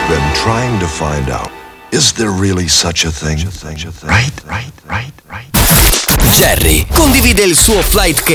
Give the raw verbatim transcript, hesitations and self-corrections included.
been trying to find out, is there really such a thing? Right, right, right, right. Jerry condivide il suo flight